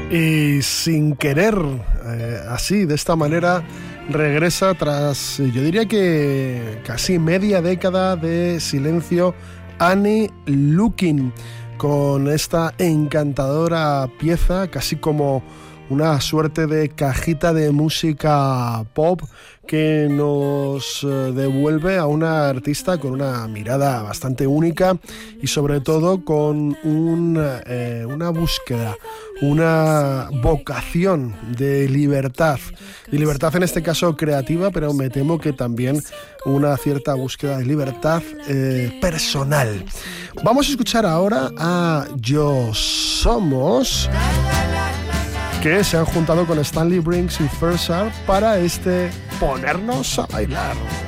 Y sin querer, así, de esta manera, regresa tras, yo diría que casi media década de silencio, Annie Looking, con esta encantadora pieza, casi como una suerte de cajita de música pop que nos devuelve a una artista con una mirada bastante única y sobre todo con una búsqueda, una vocación de libertad en este caso creativa, pero me temo que también una cierta búsqueda de libertad personal. Vamos a escuchar ahora a Yo Somos, que se han juntado con Stanley Brinks y First Art para este Ponernos a Bailar.